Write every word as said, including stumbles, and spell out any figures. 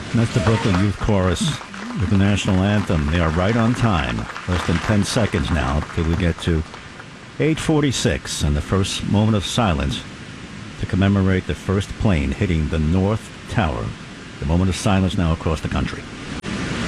That's the Brooklyn Youth Chorus with the national anthem. They are right on time. Less than ten seconds now till we get to eight forty-six and the first moment of silence to commemorate the first plane hitting the North Tower. The moment of silence now across the country.